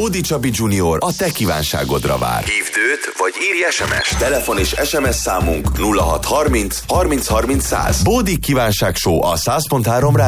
Bódi Csabi Junior a te kívánságodra vár. Hívd őt, vagy írj SMS-t. Telefon és SMS számunk 0630 30 30 100. Bódi Kívánság Show a 100.3